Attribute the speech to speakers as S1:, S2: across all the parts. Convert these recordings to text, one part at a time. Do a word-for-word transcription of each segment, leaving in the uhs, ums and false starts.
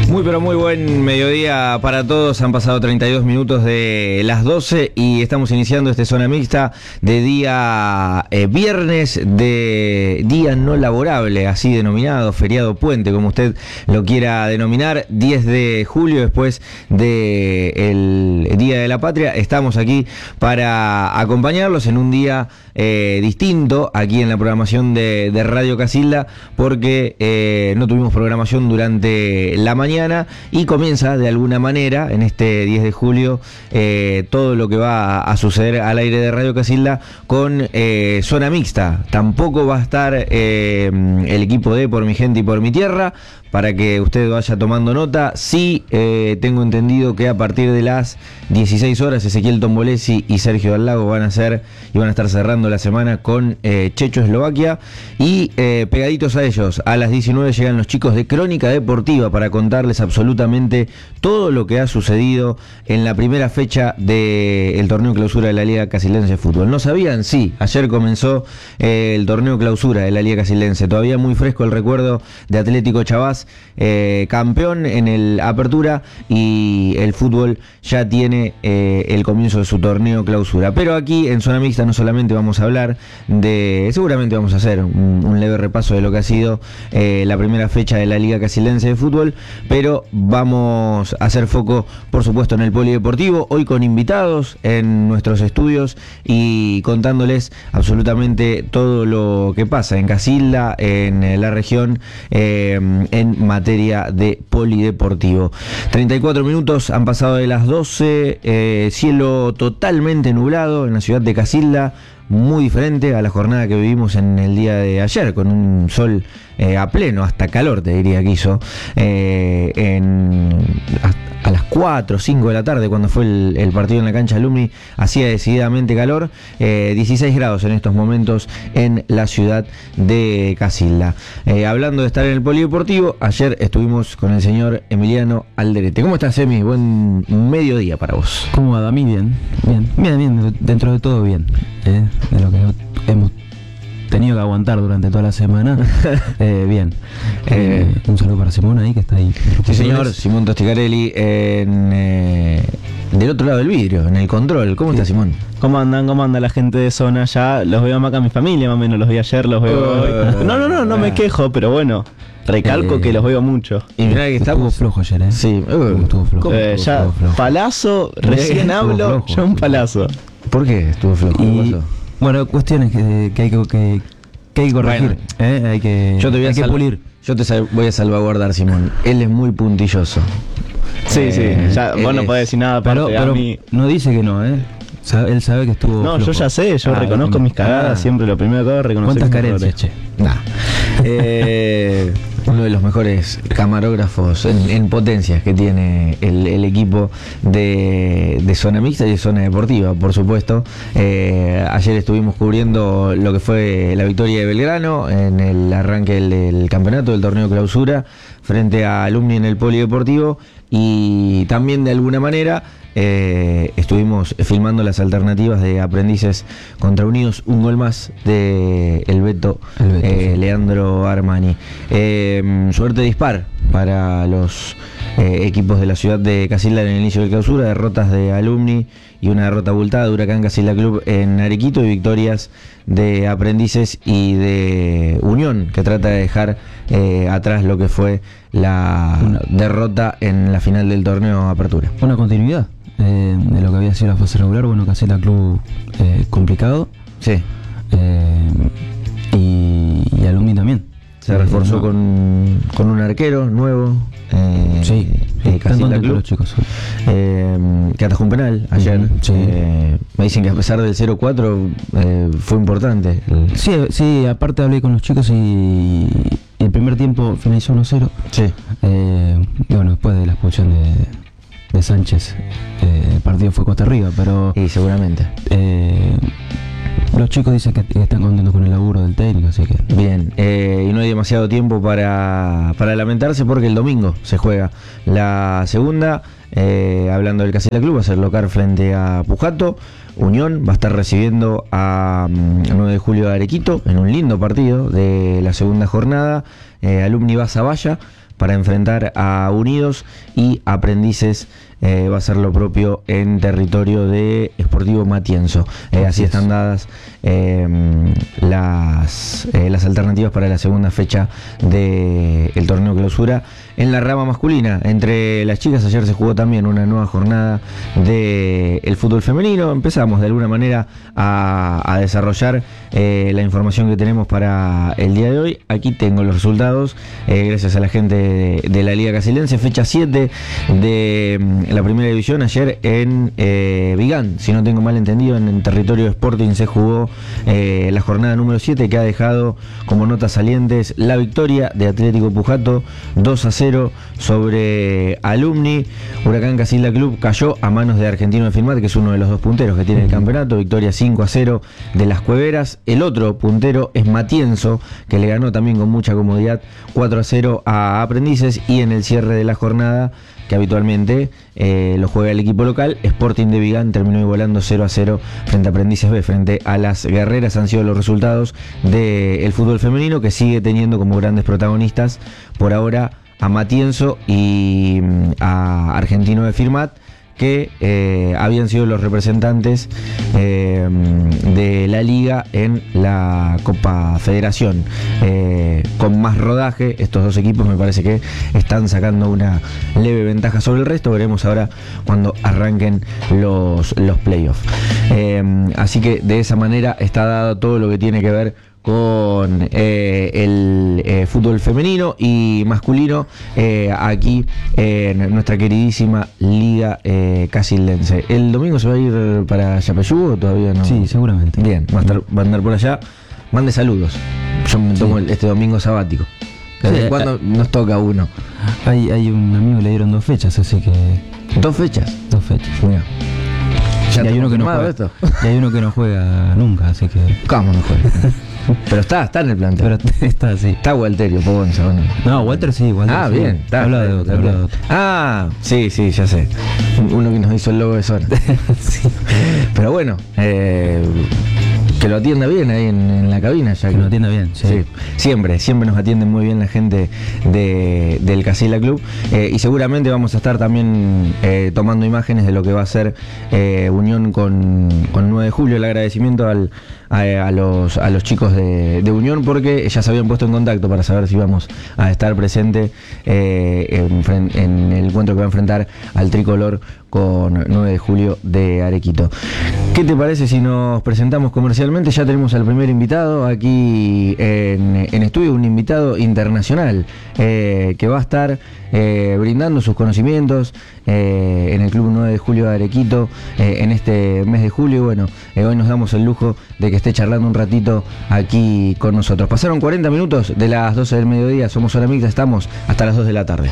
S1: Muy pero muy buen mediodía para todos. Han pasado treinta y dos minutos de las doce y estamos iniciando este Zona Mixta de día eh, viernes, de día no laborable, así denominado, feriado puente, como usted lo quiera denominar, diez de julio, después del Día de la Patria. Estamos aquí para acompañarlos en un día eh, distinto aquí en la programación de, de Radio Casilda, porque eh, no tuvimos programación durante la mañana y comienza de alguna manera en este diez de julio eh, todo lo que va a, a suceder al aire de Radio Casilda con eh, Zona Mixta. Tampoco va a estar eh, el equipo de Por Mi Gente y Por Mi Tierra, para que usted vaya tomando nota. Sí, eh, tengo entendido que a partir de las dieciséis horas Ezequiel Tombolesi y Sergio Del Lago van a ser y van a estar cerrando la semana con eh, Checho Eslovaquia, y eh, pegaditos a ellos a las diecinueve llegan los chicos de Crónica Deportiva para contarles absolutamente todo lo que ha sucedido en la primera fecha del torneo clausura de la Liga Casildense de Fútbol. ¿No sabían? Sí, ayer comenzó eh, el torneo clausura de la Liga Casildense, todavía muy fresco el recuerdo de Atlético Chavás, Eh, campeón en el Apertura, y el fútbol ya tiene eh, el comienzo de su torneo clausura. Pero aquí en Zona Mixta no solamente vamos a hablar de, seguramente vamos a hacer un, un leve repaso de lo que ha sido eh, la primera fecha de la Liga Casildense de Fútbol, pero vamos a hacer foco, por supuesto, en el polideportivo, hoy con invitados en nuestros estudios y contándoles absolutamente todo lo que pasa en Casilda, en la región, eh, en materia de polideportivo. treinta y cuatro minutos han pasado de las doce, eh, cielo totalmente nublado en la ciudad de Casilda, muy diferente a la jornada que vivimos en el día de ayer, con un sol eh, a pleno, hasta calor te diría que hizo, eh, en, a, a las cuatro o cinco de la tarde cuando fue el, el partido en la cancha Alumni, hacía decididamente calor, eh, dieciséis grados en estos momentos en la ciudad de Casilda. Eh, hablando de estar en el polideportivo, ayer estuvimos con el señor Emiliano Alderete. ¿Cómo estás, Emi? Buen mediodía para vos.
S2: ¿Cómo va, Dami? Bien, bien, bien, bien, dentro de todo bien, ¿eh? De lo que hemos tenido que aguantar durante toda la semana, eh, bien. Eh, eh, un saludo para Simón ahí, que está ahí.
S1: Sí, señor, Simón Tosticarelli, en, eh, del otro lado del vidrio, en el control. ¿Cómo sí. está, Simón?
S3: ¿Cómo andan? ¿Cómo anda la gente de Zona? Ya los veo más acá, mi familia, más o menos, los vi ayer, los veo uh, hoy. No, no, no, no me quejo, pero bueno, recalco eh, que los veo mucho.
S1: Y mirá que estamos...
S2: Estuvo flojo ayer, ¿eh?
S1: Sí,
S2: uh, estuvo flojo.
S3: Eh,
S2: estuvo
S3: ya,
S2: flojo.
S3: palazo, recién hablo, ya un palazo.
S1: ¿Por qué estuvo flojo?
S2: Y, bueno, cuestiones que, que hay que... que que hay que corregir,
S1: bueno,
S2: ¿eh? hay que,
S1: yo te voy
S2: hay
S1: a
S2: que
S1: sal-
S2: pulir.
S1: Yo te sal- voy a salvaguardar, Simón. Él es muy puntilloso.
S3: Sí, eh, sí, ya, vos no
S1: es...
S3: podés decir nada,
S2: pero, pero
S3: a mí.
S2: No dice que no, ¿eh? Sabe, él sabe que estuvo
S3: No,
S2: flojo.
S3: yo ya sé, yo
S2: ah,
S3: reconozco
S2: no,
S3: mis cagadas,
S1: ah.
S3: siempre lo primero que hago es reconocer.
S2: ¿Cuántas
S3: mis
S2: carencias,
S3: errores.
S2: che?
S1: Nah. Eh, uno de los mejores camarógrafos en, en potencias que tiene el, el equipo de, de Zona Mixta y de Zona Deportiva, por supuesto. Eh, ayer estuvimos cubriendo lo que fue la victoria de Belgrano en el arranque del, del campeonato del torneo clausura frente a Alumni en el polideportivo, y también de alguna manera eh, estuvimos filmando las alternativas de Aprendices contra Unidos, un gol más de el Beto,
S2: el Beto
S1: eh,
S2: sí.
S1: Leandro Armani. Eh, suerte dispar para los eh, equipos de la ciudad de Casilda en el inicio del clausura, derrotas de Alumni y una derrota abultada de Huracán Casilda Club en Arequito, y victorias de Aprendices y de Unión, que trata de dejar eh, atrás lo que fue la una, derrota en la final del torneo Apertura.
S2: Una continuidad eh, de lo que había sido la fase regular. Bueno, Casilda Club eh, complicado.
S1: Sí.
S2: Eh, y, y Alumni también.
S1: Se reforzó no. con, con un arquero nuevo. Eh,
S2: sí,
S1: eh, Casilda Club,
S2: los chicos.
S1: Eh, que atajó un penal ayer.
S2: Mm, sí.
S1: eh, me dicen que a pesar del cero cuatro eh, fue importante. El...
S2: Sí, sí, aparte hablé con los chicos y el primer tiempo finalizó uno cero.
S1: Sí.
S2: Eh, y bueno, después de la expulsión de, de Sánchez, eh, el partido fue costa arriba, pero...
S1: Sí, seguramente.
S2: Eh, los chicos dicen que están contentos con el laburo del técnico, así que...
S1: Bien, eh, y no hay demasiado tiempo para, para lamentarse, porque el domingo se juega la segunda, eh, hablando del Casilda Club, va a ser local frente a Pujato. Unión va a estar recibiendo a um, nueve de julio de Arequito, en un lindo partido de la segunda jornada. eh, Alumni va a Zavalla para enfrentar a Unidos, y Aprendices eh, va a hacer lo propio en territorio de Sportivo Matienzo. Eh, así están dadas eh, las, eh, las alternativas para la segunda fecha del torneo clausura. En la rama masculina, entre las chicas, ayer se jugó también una nueva jornada del fútbol femenino. Empezamos de alguna manera a, a desarrollar eh, la información que tenemos para el día de hoy. Aquí tengo los resultados, eh, gracias a la gente de, de la Liga Casilense. Fecha siete de mm, la primera división, ayer en eh, Vigán, si no tengo mal entendido, en el territorio de Sporting se jugó eh, la jornada número siete, que ha dejado como notas salientes la victoria de Atlético Pujato dos a cero sobre Alumni. Huracán Casilda Club cayó a manos de Argentino de Filmat, que es uno de los dos punteros que tiene el campeonato. Victoria cinco a cero de las Cueveras. El otro puntero es Matienzo, que le ganó también con mucha comodidad cuatro a cero a Aprendices. Y en el cierre de la jornada, que habitualmente eh, lo juega el equipo local, Sporting de Vigán terminó igualando cero a cero frente a Aprendices B, frente a las Guerreras. Han sido los resultados del fútbol femenino, que sigue teniendo como grandes protagonistas por ahora a Matienzo y a Argentino de Firmat, que eh, habían sido los representantes eh, de la liga en la Copa Federación. Eh, con más rodaje, estos dos equipos me parece que están sacando una leve ventaja sobre el resto. Veremos ahora cuando arranquen los, los playoffs. Eh, así que de esa manera está dado todo lo que tiene que ver con eh, el eh, fútbol femenino y masculino eh, aquí en nuestra queridísima Liga eh, Casildense. ¿El domingo se va a ir para Yapeyú o todavía no?
S2: Sí, seguramente.
S1: Bien, va a, estar, va a andar por allá. Mande saludos. Yo me tomo
S2: Sí.
S1: el- este domingo sabático. ¿Desde
S2: Sí,
S1: cuándo nos toca uno?
S2: Hay, hay un amigo que le dieron dos fechas, así que.
S1: ¿Dos fechas?
S2: Dos fechas.
S1: Mira. ¿Ya
S2: Y hay,
S1: está
S2: uno que no
S1: confirmado
S2: juega,
S1: esto?
S2: y hay uno que no juega nunca, así que.
S1: ¿Cómo no juega? Pero está, está en el plantel.
S2: Pero está así.
S1: Está Walterio, Pogonza, ¿o no?
S2: No, Walter sí, Walter
S1: Ah,
S2: sí.
S1: bien. Está,
S2: Habla de
S1: está,
S2: otro,
S1: está
S2: habla de
S1: bien.
S2: otro.
S1: Ah, sí, sí, ya sé. Uno que nos hizo el logo de zona.
S2: Sí.
S1: Pero bueno, eh, que lo atienda bien ahí en, en la cabina. Ya
S2: Que lo atienda bien, sí.
S1: Sí, siempre, siempre nos atienden muy bien la gente de, del Casilla Club. Eh, y seguramente vamos a estar también eh, tomando imágenes de lo que va a ser eh, Unión con, con nueve de julio. El agradecimiento al, a, a los, a los chicos de, de Unión, porque ya se habían puesto en contacto para saber si íbamos a estar presente eh, en, fren- en el encuentro que va a enfrentar al tricolor con nueve de julio de Arequito. ¿Qué te parece si nos presentamos comercialmente? Ya tenemos al primer invitado aquí en, en estudio, un invitado internacional eh, que va a estar eh, brindando sus conocimientos eh, en el Club nueve de julio de Arequito eh, en este mes de julio. Y bueno, eh, hoy nos damos el lujo de que esté charlando un ratito aquí con nosotros. Pasaron cuarenta minutos de las doce del mediodía, somos Zona Mixta, estamos hasta las dos de la tarde.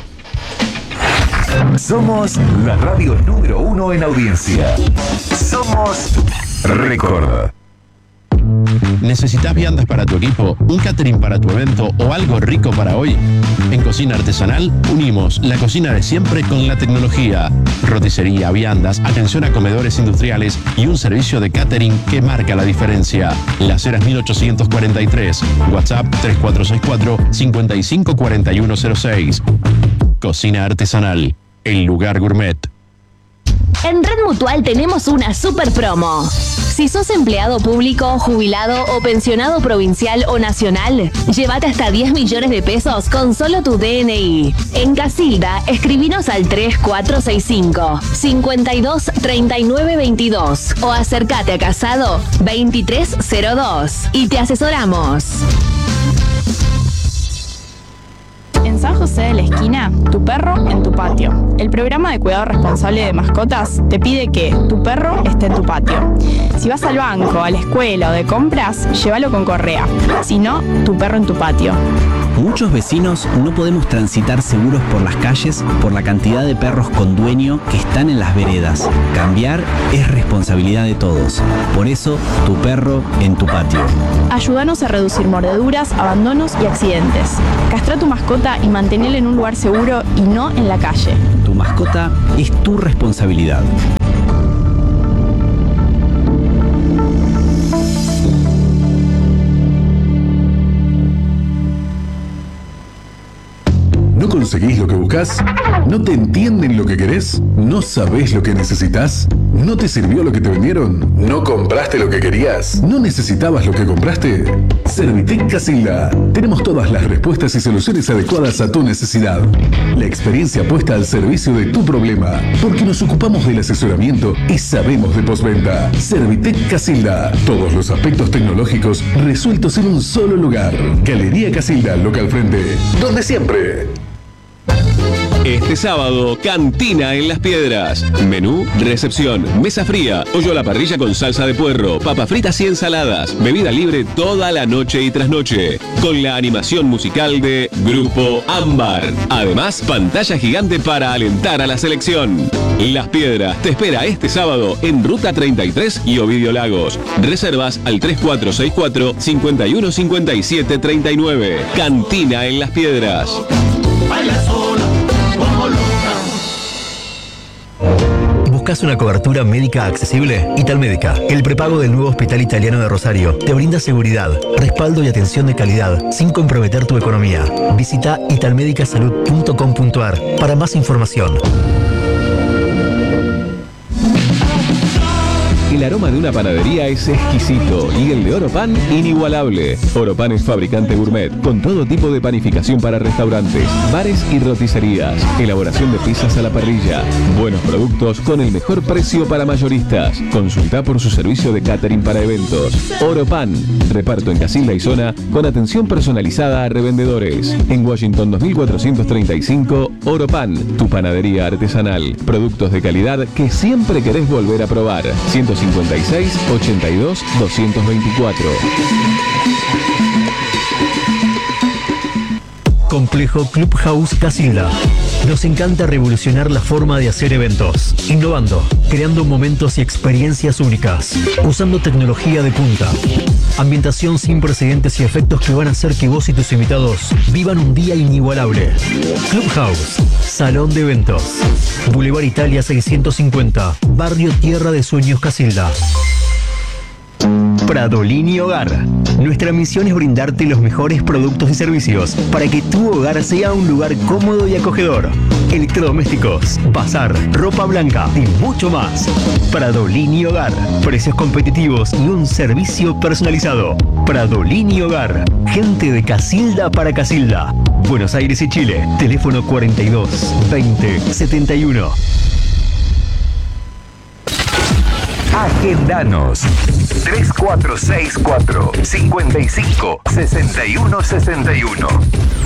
S4: Somos la radio número uno en audiencia. Somos Record.
S5: ¿Necesitas viandas para tu equipo, un catering para tu evento o algo rico para hoy? En Cocina Artesanal unimos la cocina de siempre con la tecnología. Roticería, viandas, atención a comedores industriales y un servicio de catering que marca la diferencia. Las Heras mil ochocientos cuarenta y tres, WhatsApp tres cuatro seis cuatro, cinco cinco cuatro uno cero seis. Cocina Artesanal, el lugar gourmet.
S6: En Red Mutual tenemos una super promo. Si sos empleado público, jubilado o pensionado provincial o nacional, llévate hasta diez millones de pesos con solo tu D N I. En Casilda, escribinos al tres cuatro seis cinco, cinco dos tres nueve dos dos o acércate a Casado veintitrés cero dos y te asesoramos.
S7: En San José de la Esquina, tu perro en tu patio. El programa de cuidado responsable de mascotas te pide que tu perro esté en tu patio. Si vas al banco, a la escuela o de compras, llévalo con correa. Si no, tu perro en tu patio.
S8: Muchos vecinos no podemos transitar seguros por las calles por la cantidad de perros con dueño que están en las veredas. Cambiar es responsabilidad de todos. Por eso, tu perro en tu patio.
S7: Ayúdanos a reducir mordeduras, abandonos y accidentes. Castra tu mascota y manténela en un lugar seguro y no en la calle.
S8: Tu mascota es tu responsabilidad.
S4: ¿No
S9: conseguís lo que buscas? ¿No te entienden lo que querés? ¿No sabés lo que necesitas? ¿No te sirvió lo que te vendieron? ¿No compraste lo que querías? ¿No necesitabas lo que compraste? Servitec Casilda. Tenemos todas las respuestas y soluciones adecuadas a tu necesidad. La experiencia puesta al servicio de tu problema, porque nos ocupamos del asesoramiento y sabemos de postventa. Servitec Casilda. Todos los aspectos tecnológicos resueltos en un solo lugar. Galería Casilda, local frente. Donde siempre.
S10: Este sábado, Cantina en Las Piedras. Menú, recepción, mesa fría, pollo a la parrilla con salsa de puerro, papas fritas y ensaladas. Bebida libre toda la noche y trasnoche. Con la animación musical de Grupo Ámbar. Además, pantalla gigante para alentar a la selección. Las Piedras te espera este sábado en Ruta treinta y tres y Ovidio Lagos. Reservas al tres cuatro seis cuatro, cinco uno cinco siete tres nueve. Cantina en Las Piedras.
S11: ¿Buscas una cobertura médica accesible? Italmédica, el prepago del nuevo Hospital Italiano de Rosario, te brinda seguridad, respaldo y atención de calidad sin comprometer tu economía. Visita italmedicasalud punto com punto ar para más información.
S10: El aroma de una panadería es exquisito y el de Oropan inigualable. Oropan es fabricante gourmet con todo tipo de panificación para restaurantes, bares y roticerías. Elaboración de pizzas a la parrilla. Buenos productos con el mejor precio para mayoristas. Consulta por su servicio de catering para eventos. Oropan. Reparto en Casilda y zona con atención personalizada a revendedores. En Washington dos mil cuatrocientos treinta y cinco, Oropan. Tu panadería artesanal. Productos de calidad que siempre querés volver a probar. ciento cincuenta y seis, ochenta y dos, doscientos veinticuatro.
S11: Complejo Clubhouse Casilda. Nos encanta revolucionar la forma de hacer eventos, innovando, creando momentos y experiencias únicas, usando tecnología de punta, ambientación sin precedentes y efectos que van a hacer que vos y tus invitados vivan un día inigualable. Clubhouse, salón de eventos, Boulevard Italia seiscientos cincuenta, Barrio Tierra de Sueños Casilda. Pradolini Hogar. Nuestra misión es brindarte los mejores productos y servicios para que tu hogar sea un lugar cómodo y acogedor. Electrodomésticos, bazar, ropa blanca y mucho más. Pradolini Hogar. Precios competitivos y un servicio personalizado. Pradolini Hogar. Gente de Casilda para Casilda. Buenos Aires y Chile. Teléfono cuarenta y dos, veinte, setenta y uno.
S4: Agendanos tres cuatro seis cuatro, cinco cinco, seis uno seis uno.